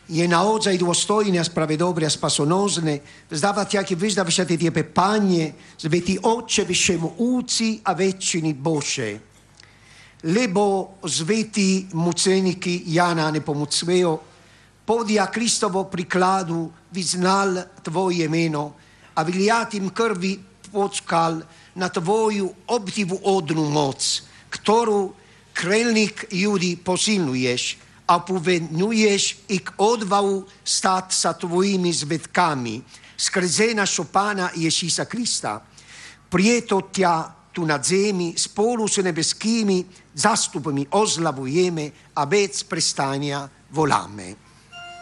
je naozaj dôstojné a spravedlivé a spasonosné vzdávať aké vyzdávate tie Panie, svätý Otče všemohúci a večný Bože. Lebo svätý mučeniky Jana Nepomucného podia Kristovo príkladu vyznal Tvoje meno a vyliatým krvi počkal na Tvoju obdivuhodnú moc, ktorú krelník ľudí posilňuješ a povenuješ ich odvahu stať sa Tvojimi svedkami skrze našho Pána Ježíša Krista. Prieto ťa tu na zemi spolu s nebeskými zastupmi oslavujeme a bez prestania voláme.